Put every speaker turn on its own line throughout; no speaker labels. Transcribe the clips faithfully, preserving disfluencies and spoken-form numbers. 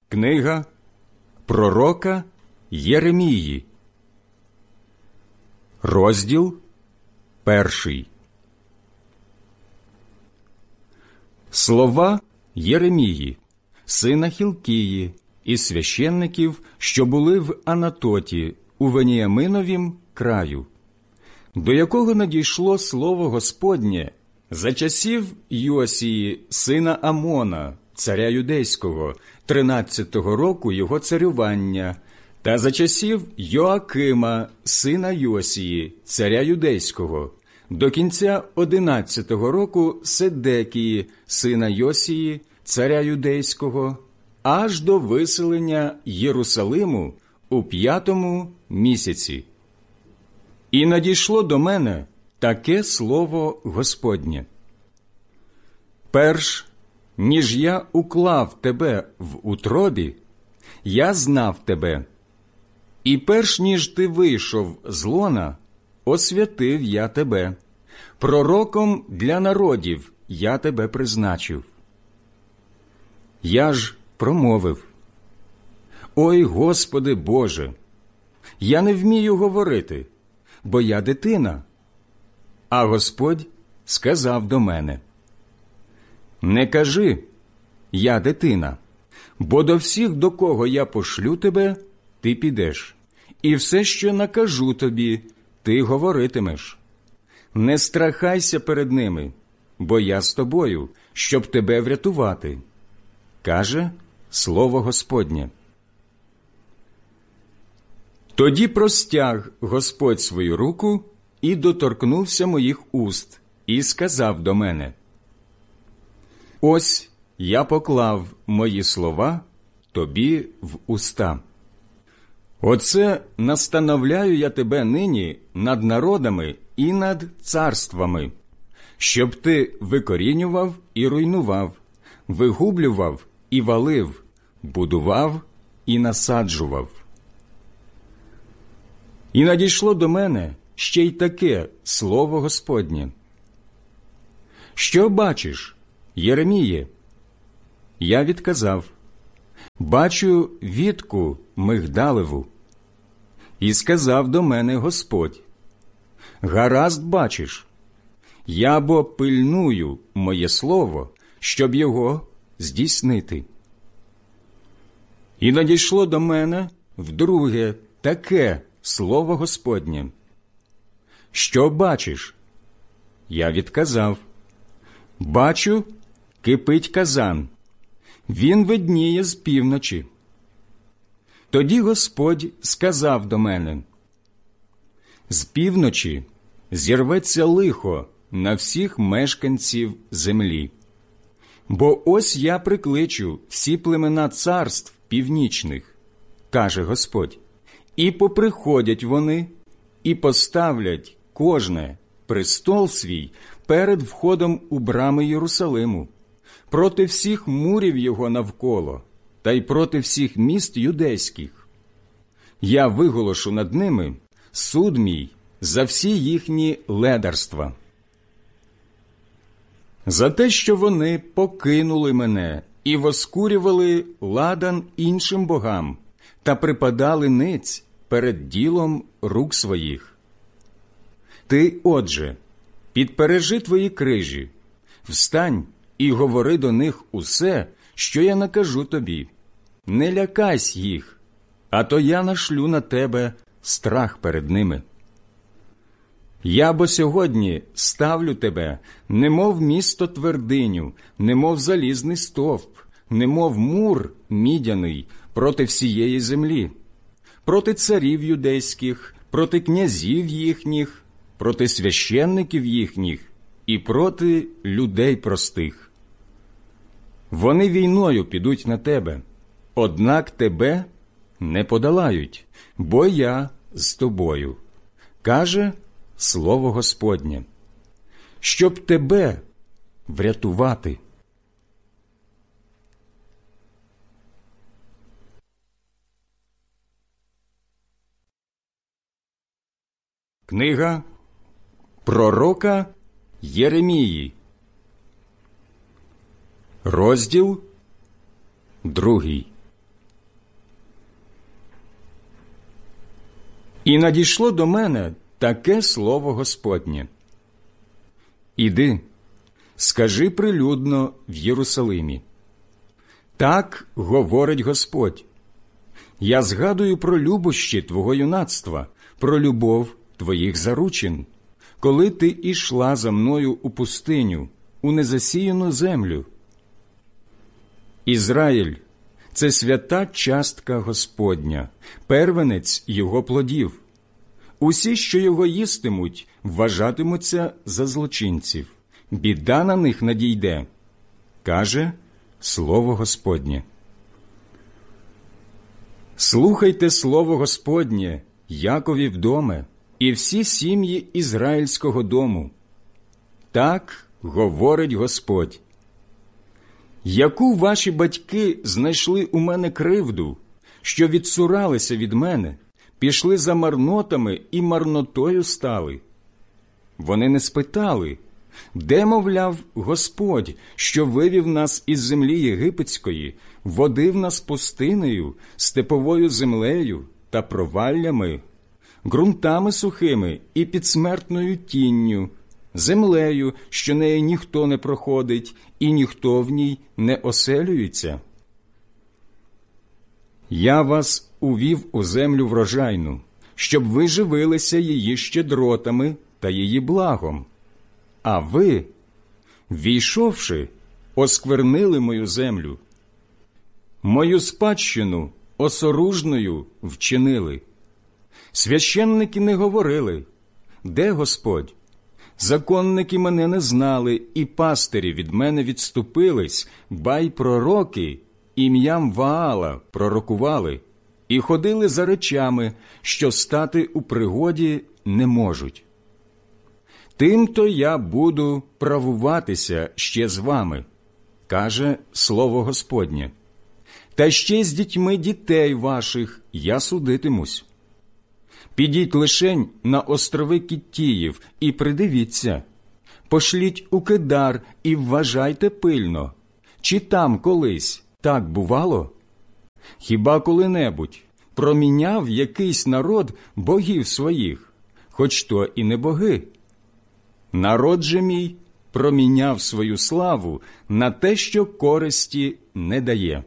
Книга пророка Єремії, розділ перший. Слова Єремії, сина Хілкії, і священників, що були в Анатоті, у Веніяминовім краю, до якого надійшло слово Господнє за часів Йосії, сина Амона, царя юдейського, тринадцятого року його царювання, та за часів Йоакима, сина Йосії, царя юдейського, до кінця одинадцятого року Седекії, сина Йосії, царя юдейського, аж до виселення Єрусалиму у п'ятому місяці. І надійшло до мене таке слово Господнє. Перш ніж я уклав тебе в утробі, я знав тебе, і перш ніж ти вийшов з лона, освятив я тебе, пророком для народів я тебе призначив. Я ж промовив: «Ой, Господи Боже, я не вмію говорити, бо я дитина». А Господь сказав до мене: «Не кажи, я дитина, бо до всіх, до кого я пошлю тебе, ти підеш, і все, що накажу тобі, ти говоритимеш. Не страхайся перед ними, бо я з тобою, щоб тебе врятувати», каже слово Господнє. Тоді простяг Господь свою руку і доторкнувся моїх уст, і сказав до мене: «Ось я поклав мої слова тобі в уста. Оце настановляю я тебе нині над народами і над царствами, щоб ти викорінював і руйнував, вигублював і валив, будував і насаджував». І надійшло до мене ще й таке слово Господнє: «Що бачиш, Єреміє?» Я відказав: «Бачу вітку мигдалеву». І сказав до мене Господь: «Гаразд бачиш, я бо пильную моє слово, щоб його здійснити». І надійшло до мене вдруге таке слово Господнє: «Що бачиш?» Я відказав: «Бачу, кипить казан, він видніє з півночі». Тоді Господь сказав до мене: «З півночі зірветься лихо на всіх мешканців землі. Бо ось я прикличу всі племена царств північних, каже Господь, і поприходять вони, і поставлять кожне престол свій перед входом у брами Єрусалиму, проти всіх мурів його навколо, та й проти всіх міст юдейських. Я виголошу над ними суд мій за всі їхні ледарства. За те, що вони покинули мене і воскурювали ладан іншим богам та припадали ниць перед ділом рук своїх. Ти, отже, підпережи твої крижі, встань і говори до них усе, що я накажу тобі. Не лякайсь їх, а то я нашлю на тебе страх перед ними. Я бо сьогодні ставлю тебе, немов місто твердиню, немов залізний стовп, немов мур мідяний проти всієї землі, проти царів юдейських, проти князів їхніх, проти священників їхніх і проти людей простих. Вони війною підуть на тебе, однак тебе не подолають, бо я з тобою, каже слово Господнє, щоб тебе врятувати». Книга пророка Єремії, розділ другий. І надійшло до мене таке слово Господнє. Іди, скажи прилюдно в Єрусалимі. Так говорить Господь. Я згадую про любощі твого юнацтва, про любов твоїх заручин, коли ти ішла за мною у пустиню, у незасіяну землю. Ізраїль – це свята частка Господня, первенець його плодів. Усі, що його їстимуть, вважатимуться за злочинців. Біда на них надійде, каже слово Господнє. Слухайте слово Господнє, Яковів доме, і всі сім'ї ізраїльського дому. Так говорить Господь. Яку ваші батьки знайшли у мене кривду, що відсуралися від мене, пішли за марнотами і марнотою стали? Вони не спитали, де, мовляв, Господь, що вивів нас із землі єгипетської, водив нас пустинею, степовою землею та проваллями, ґрунтами сухими і підсмертною тінню, землею, що неї ніхто не проходить, і ніхто в ній не оселюється. Я вас увів у землю врожайну, щоб ви живилися її щедротами та її благом. А ви, війшовши, осквернили мою землю. Мою спадщину осоружною вчинили. Священники не говорили, де Господь? Законники мене не знали, і пастирі від мене відступились, ба й пророки ім'ям Ваала пророкували, і ходили за речами, що стати у пригоді не можуть. Тим-то я буду правуватися ще з вами, каже слово Господнє. Та ще з дітьми дітей ваших я судитимусь. Підіть лишень на острови Кіттіїв і придивіться. Пошліть у Кедар і вважайте пильно, чи там колись так бувало? Хіба коли-небудь проміняв якийсь народ богів своїх, хоч то і не боги? Народ же мій проміняв свою славу на те, що користі не дає.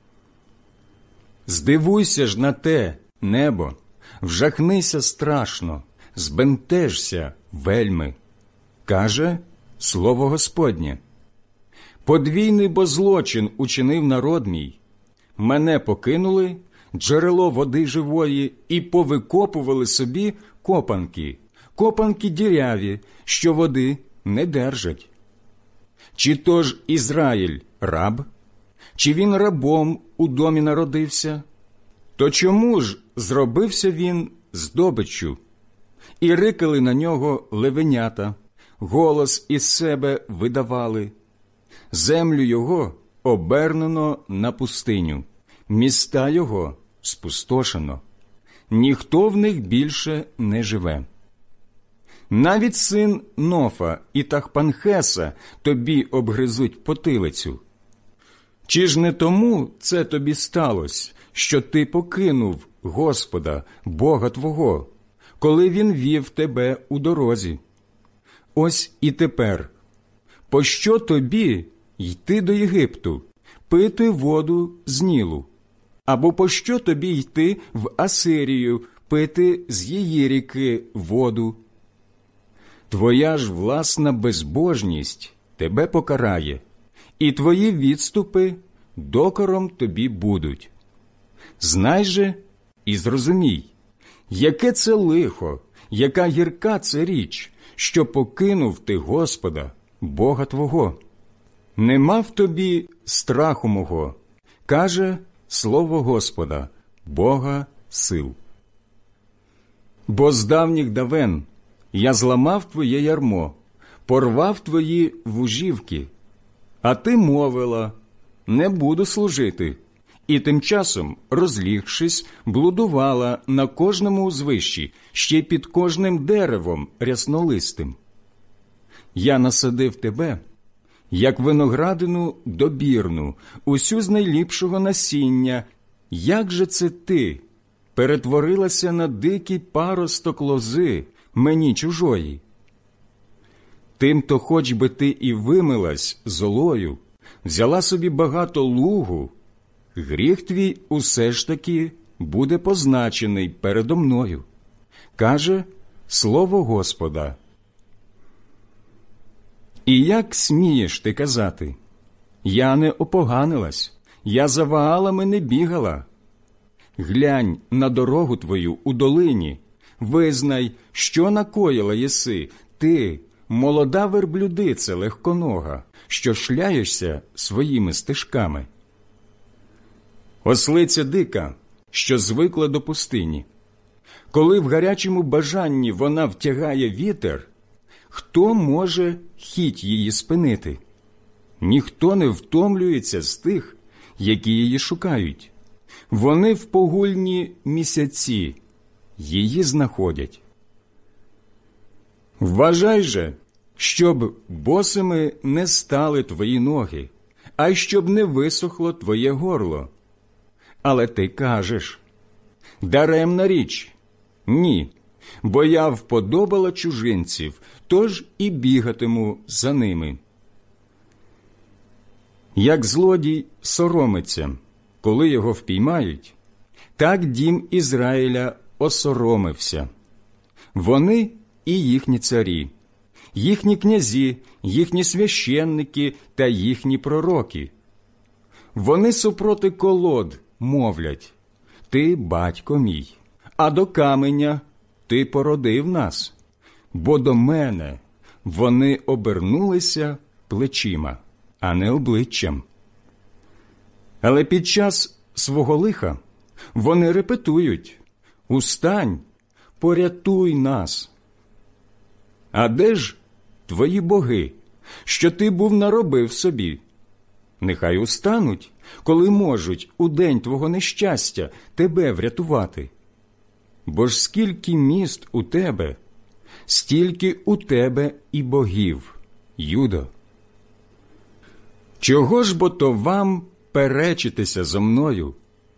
Здивуйся ж на те, небо, вжахнися страшно, збентежся вельми, каже слово Господнє. Подвійний бо злочин учинив народ мій. Мене покинули, джерело води живої, і повикопували собі копанки, копанки діряві, що води не держать. Чи то ж Ізраїль раб? Чи він рабом у домі народився? То чому ж зробився він здобиччю? І рикали на нього левенята, голос із себе видавали. Землю його обернено на пустиню, міста його спустошено. Ніхто в них більше не живе. Навіть син Нофа і Тахпанхеса тобі обгризуть потилицю. Чи ж не тому це тобі сталося, що ти покинув Господа, Бога твого, коли Він вів тебе у дорозі? Ось і тепер, пощо тобі йти до Єгипту, пити воду з Нілу? Або пощо тобі йти в Асирію, пити з її ріки воду? Твоя ж власна безбожність тебе покарає, і твої відступи докором тобі будуть. Знай же і зрозумій, яке це лихо, яка гірка це річ, що покинув ти Господа, Бога твого. Нема в тобі страху мого, каже слово Господа, Бога сил. Бо з давніх давен я зламав твоє ярмо, порвав твої вужівки, а ти мовила, не буду служити, і тим часом, розлігшись, блудувала на кожному узвищі, ще під кожним деревом ряснолистим. Я насадив тебе, як виноградину добірну, усю з найліпшого насіння. Як же це ти, перетворилася на дикий паросток лози, мені чужої. Тим-то хоч би ти і вимилась золою, взяла собі багато лугу, гріх твій усе ж таки буде позначений передо мною, каже слово Господа. І як смієш ти казати: я не опоганилась, я за Ваалами не бігала? Глянь на дорогу твою у долині, визнай, що накоїла єси ти, молода верблюдице легконога, що шляєшся своїми стежками. Ослиця дика, що звикла до пустині. Коли в гарячому бажанні вона втягає вітер, хто може хіть її спинити? Ніхто не втомлюється з тих, які її шукають. Вони в погульні місяці її знаходять. Вважай же, щоб босими не стали твої ноги, а й щоб не висохло твоє горло. Але ти кажеш: даремна річ. Ні, бо я вподобала чужинців, тож і бігатиму за ними. Як злодій соромиться, коли його впіймають, так дім Ізраїля осоромився. Вони і їхні царі, їхні князі, їхні священники та їхні пророки. Вони супроти колод мовлять: ти батько мій, а до каменя ти породив нас. Бо до мене вони обернулися плечима, а не обличчям. Але під час свого лиха вони репетують: устань, порятуй нас. А де ж твої боги, що ти був наробив собі? Нехай устануть, коли можуть у день твого нещастя тебе врятувати. Бо ж скільки міст у тебе, стільки у тебе і богів, Юдо. Чого ж бо то вам перечитися зо мною,